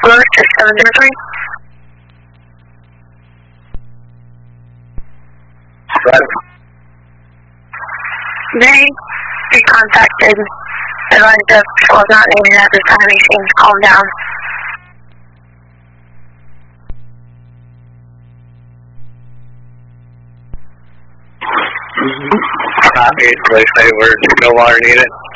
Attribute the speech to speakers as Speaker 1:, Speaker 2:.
Speaker 1: Alert to 703.
Speaker 2: Right.
Speaker 1: They be contacted. Advised us was not needed at this time. He seems calm down.
Speaker 2: Copy. They say we're no longer needed.